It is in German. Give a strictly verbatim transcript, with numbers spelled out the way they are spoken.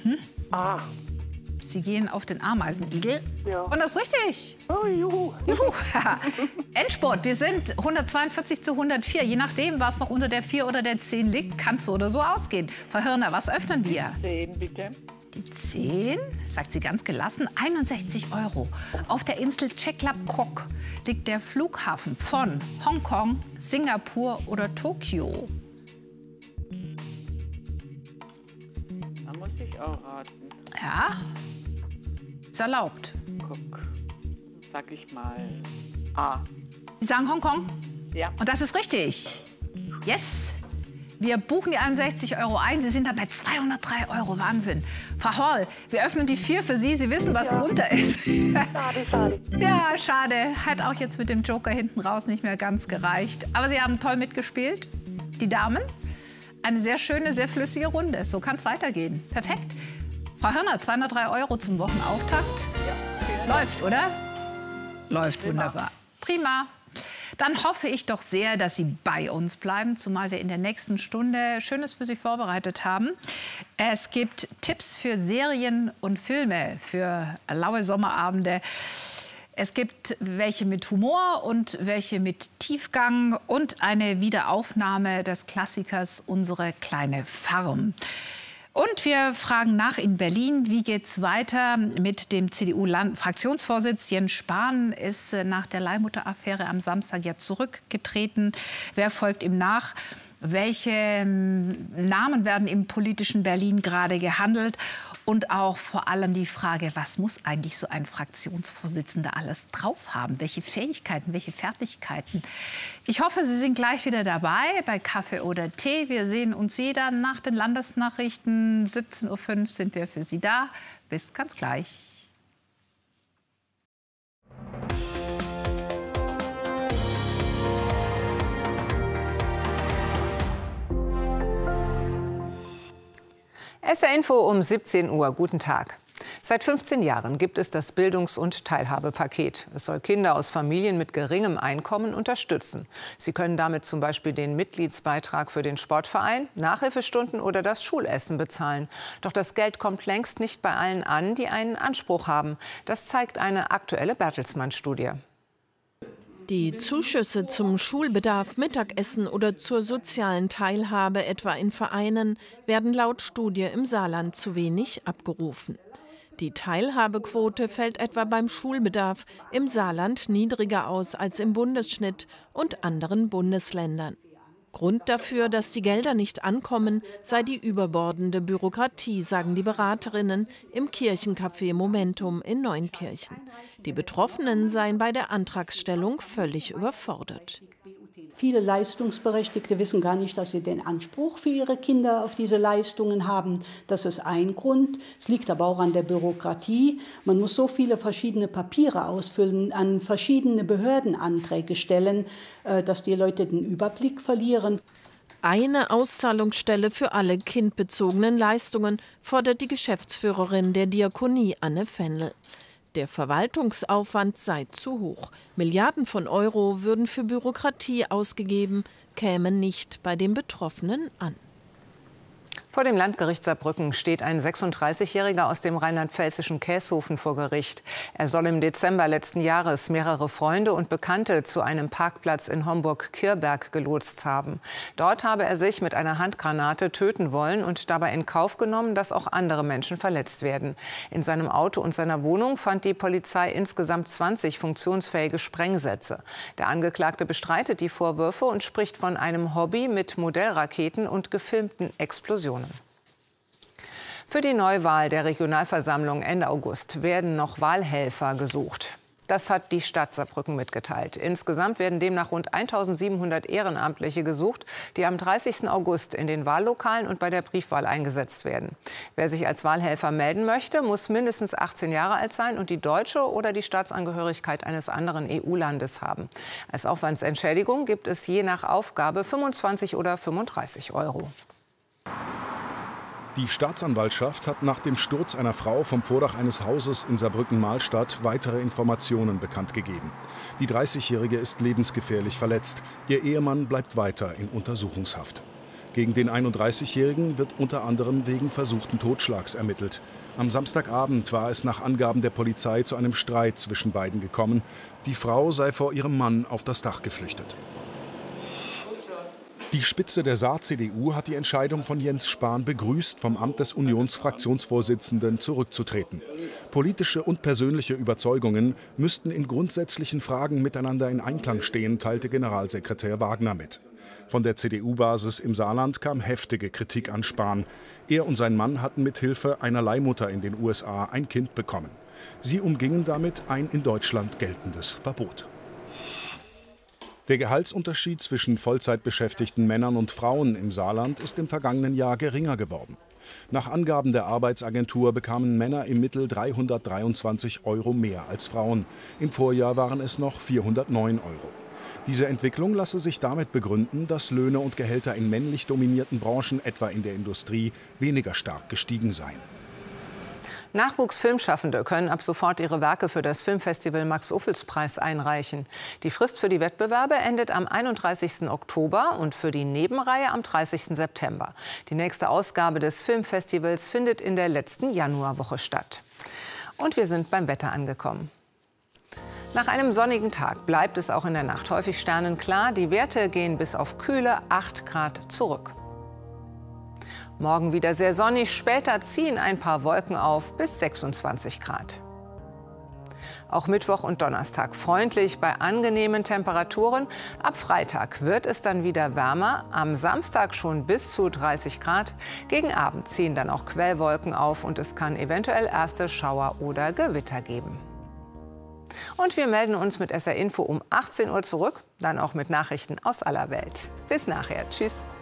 Mhm. Ah. Sie gehen auf den Ameisenigel. Ja. Und das ist richtig. Oh, juhu. Juhu. Endspurt. Wir sind hundertzweiundvierzig zu hundertvier. Je nachdem, was noch unter der vier oder der zehn liegt, kann es so oder so ausgehen. Frau Hirner, was öffnen wir? zehn, bitte. Die zehn, sagt sie ganz gelassen, einundsechzig Euro. Auf der Insel Cheklapkok liegt der Flughafen von Hongkong, Singapur oder Tokio. Da muss ich auch raten. Ja, ist erlaubt. Guck, sag ich mal A. Sie sagen Hongkong? Ja. Und das ist richtig. Yes. Wir buchen die einundsechzig Euro ein. Sie sind dann bei zweihundertdrei Euro. Wahnsinn. Frau Horl, wir öffnen die vier für Sie. Sie wissen, was Ja. drunter ist. Schade, schade. Ja, schade. Hat auch jetzt mit dem Joker hinten raus nicht mehr ganz gereicht. Aber Sie haben toll mitgespielt, die Damen. Eine sehr schöne, sehr flüssige Runde. So kann es weitergehen. Perfekt. Frau Hörner, zweihundertdrei Euro zum Wochenauftakt. Ja. Läuft, oder? Läuft wunderbar. Prima. Dann hoffe ich doch sehr, dass Sie bei uns bleiben, zumal wir in der nächsten Stunde Schönes für Sie vorbereitet haben. Es gibt Tipps für Serien und Filme für laue Sommerabende. Es gibt welche mit Humor und welche mit Tiefgang und eine Wiederaufnahme des Klassikers Unsere kleine Farm. Und wir fragen nach in Berlin, wie geht's weiter mit dem C D U-Fraktionsvorsitz. Jens Spahn ist nach der Leihmutter-Affäre am Samstag ja zurückgetreten. Wer folgt ihm nach? Welche Namen werden im politischen Berlin gerade gehandelt? Und auch vor allem die Frage, was muss eigentlich so ein Fraktionsvorsitzender alles drauf haben? Welche Fähigkeiten, welche Fertigkeiten? Ich hoffe, Sie sind gleich wieder dabei bei Kaffee oder Tee. Wir sehen uns wieder nach den Landesnachrichten. siebzehn Uhr fünf sind wir für Sie da. Bis ganz gleich. S R Info um siebzehn Uhr. Guten Tag. Seit fünfzehn Jahren gibt es das Bildungs- und Teilhabepaket. Es soll Kinder aus Familien mit geringem Einkommen unterstützen. Sie können damit zum Beispiel den Mitgliedsbeitrag für den Sportverein, Nachhilfestunden oder das Schulessen bezahlen. Doch das Geld kommt längst nicht bei allen an, die einen Anspruch haben. Das zeigt eine aktuelle Bertelsmann-Studie. Die Zuschüsse zum Schulbedarf, Mittagessen oder zur sozialen Teilhabe, etwa in Vereinen, werden laut Studie im Saarland zu wenig abgerufen. Die Teilhabequote fällt etwa beim Schulbedarf im Saarland niedriger aus als im Bundesschnitt und anderen Bundesländern. Grund dafür, dass die Gelder nicht ankommen, sei die überbordende Bürokratie, sagen die Beraterinnen im Kirchencafé Momentum in Neunkirchen. Die Betroffenen seien bei der Antragsstellung völlig überfordert. Viele Leistungsberechtigte wissen gar nicht, dass sie den Anspruch für ihre Kinder auf diese Leistungen haben. Das ist ein Grund. Es liegt aber auch an der Bürokratie. Man muss so viele verschiedene Papiere ausfüllen, an verschiedene Behörden Anträge stellen, dass die Leute den Überblick verlieren. Eine Auszahlungsstelle für alle kindbezogenen Leistungen fordert die Geschäftsführerin der Diakonie, Anne Fennel. Der Verwaltungsaufwand sei zu hoch. Milliarden von Euro würden für Bürokratie ausgegeben, kämen nicht bei den Betroffenen an. Vor dem Landgericht Saarbrücken steht ein sechsunddreißigjähriger aus dem rheinland-pfälzischen Käshofen vor Gericht. Er soll im Dezember letzten Jahres mehrere Freunde und Bekannte zu einem Parkplatz in Homburg-Kirberg gelotst haben. Dort habe er sich mit einer Handgranate töten wollen und dabei in Kauf genommen, dass auch andere Menschen verletzt werden. In seinem Auto und seiner Wohnung fand die Polizei insgesamt zwanzig funktionsfähige Sprengsätze. Der Angeklagte bestreitet die Vorwürfe und spricht von einem Hobby mit Modellraketen und gefilmten Explosionen. Für die Neuwahl der Regionalversammlung Ende August werden noch Wahlhelfer gesucht. Das hat die Stadt Saarbrücken mitgeteilt. Insgesamt werden demnach rund eintausendsiebenhundert Ehrenamtliche gesucht, die am dreißigsten August in den Wahllokalen und bei der Briefwahl eingesetzt werden. Wer sich als Wahlhelfer melden möchte, muss mindestens achtzehn Jahre alt sein und die deutsche oder die Staatsangehörigkeit eines anderen E U-Landes haben. Als Aufwandsentschädigung gibt es je nach Aufgabe fünfundzwanzig oder fünfunddreißig Euro. Die Staatsanwaltschaft hat nach dem Sturz einer Frau vom Vordach eines Hauses in Saarbrücken-Mahlstadt weitere Informationen bekannt gegeben. Die dreißigjährige ist lebensgefährlich verletzt. Ihr Ehemann bleibt weiter in Untersuchungshaft. Gegen den einunddreißigjährigen wird unter anderem wegen versuchten Totschlags ermittelt. Am Samstagabend war es nach Angaben der Polizei zu einem Streit zwischen beiden gekommen. Die Frau sei vor ihrem Mann auf das Dach geflüchtet. Die Spitze der Saar-C D U hat die Entscheidung von Jens Spahn begrüßt, vom Amt des Unionsfraktionsvorsitzenden zurückzutreten. Politische und persönliche Überzeugungen müssten in grundsätzlichen Fragen miteinander in Einklang stehen, teilte Generalsekretär Wagner mit. Von der C D U-Basis im Saarland kam heftige Kritik an Spahn. Er und sein Mann hatten mit Hilfe einer Leihmutter in den U S A ein Kind bekommen. Sie umgingen damit ein in Deutschland geltendes Verbot. Der Gehaltsunterschied zwischen Vollzeitbeschäftigten Männern und Frauen im Saarland ist im vergangenen Jahr geringer geworden. Nach Angaben der Arbeitsagentur bekamen Männer im Mittel dreihundertdreiundzwanzig Euro mehr als Frauen. Im Vorjahr waren es noch vierhundertneun Euro. Diese Entwicklung lasse sich damit begründen, dass Löhne und Gehälter in männlich dominierten Branchen, etwa in der Industrie, weniger stark gestiegen seien. Nachwuchsfilmschaffende können ab sofort ihre Werke für das Filmfestival Max-Ophüls-Preis einreichen. Die Frist für die Wettbewerbe endet am einunddreißigsten Oktober und für die Nebenreihe am dreißigsten September. Die nächste Ausgabe des Filmfestivals findet in der letzten Januarwoche statt. Und wir sind beim Wetter angekommen. Nach einem sonnigen Tag bleibt es auch in der Nacht häufig sternenklar. Die Werte gehen bis auf kühle acht Grad zurück. Morgen wieder sehr sonnig, später ziehen ein paar Wolken auf bis sechsundzwanzig Grad. Auch Mittwoch und Donnerstag freundlich bei angenehmen Temperaturen. Ab Freitag wird es dann wieder wärmer, am Samstag schon bis zu dreißig Grad. Gegen Abend ziehen dann auch Quellwolken auf und es kann eventuell erste Schauer oder Gewitter geben. Und wir melden uns mit S R Info um achtzehn Uhr zurück, dann auch mit Nachrichten aus aller Welt. Bis nachher. Tschüss.